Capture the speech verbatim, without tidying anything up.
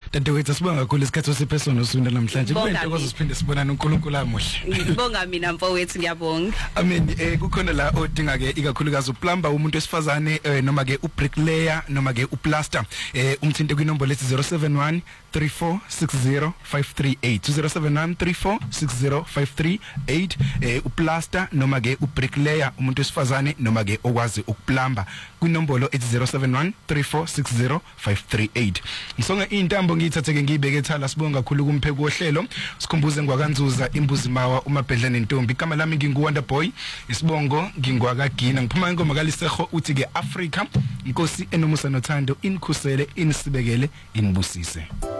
Dadewethu sibonga kakhulu isikhathi osiphesono usunda namhlanje kuyinto ozoziphinde sibonana uNkulunkulu amuhle. Ngibonga mina mfowethu ngiyabonga. Amen. Eh kukhona la odinga ke ikakhulukazi uplumber umuntu wesifazane noma ke ubricklayer noma ke uplaster eh umthinte kwinombolo lethi zero seven one three four six zero five three eight zero seven one three four six zero five three eight eh uplaster noma ke ubricklayer umuntu wesifazane noma ke okwazi ukuplumber kwinombolo ethi zero seven one three four six zero five three eight. Ngisonga intambo ngiyithatheke ngiyibeke ethala sibonga kakhulu kumpheki wohlelo sikhumbuze ngwakanzuza imbuzi mawa umabhedla nentombi igama lami nginguWonder Boy isibongo ngingwakagina ngiphuma ingoma kaliseho uthi ke Africa inkosi enomusa nothando inkhusele inisibekele inibusise.